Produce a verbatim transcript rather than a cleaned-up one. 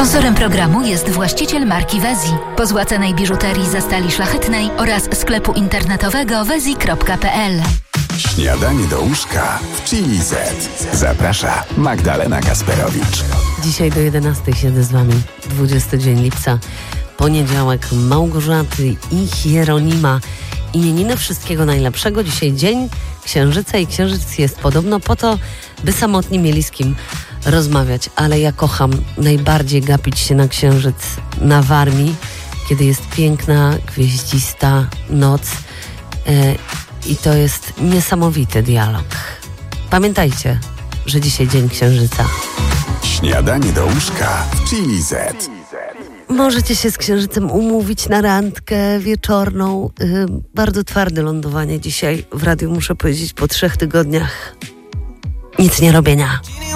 Sponsorem programu jest właściciel marki Wezi, pozłacanej biżuterii ze stali szlachetnej oraz sklepu internetowego wezi kropka pe el. Śniadanie do łóżka w Chili Z. Zaprasza Magdalena Kasperowicz. Dzisiaj do jedenastej siedzę z wami. dwudziesty dzień lipca, poniedziałek, Małgorzaty i Hieronima. Imieniny, wszystkiego najlepszego. Dzisiaj dzień Księżyca i Księżyc jest podobno po to, by samotni mieli z kim rozmawiać. Ale ja kocham najbardziej gapić się na Księżyc na Warmii, kiedy jest piękna, gwieździsta noc yy, i to jest niesamowity dialog. Pamiętajcie, że dzisiaj dzień Księżyca. Śniadanie do łóżka w Chili Z. Możecie się z Księżycem umówić na randkę wieczorną. Yy, bardzo twarde lądowanie dzisiaj w radiu, muszę powiedzieć, po trzech tygodniach nic nie robienia.